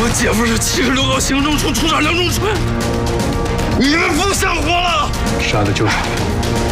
我姐夫是76号行政处处长梁仲春，你们不想活了？ 杀的就是你。